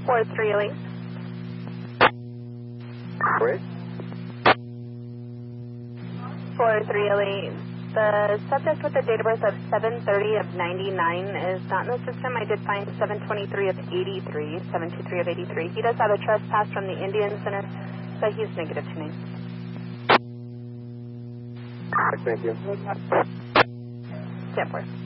43 Elite. Great. 43 Elite. The subject with the date of birth of 7/30 of 99 is not in the system. I did find 7/23 of 83, 7/23 of 83. He does have a trespass from the Indian Center, so he's negative to me. Thank you. 10-4.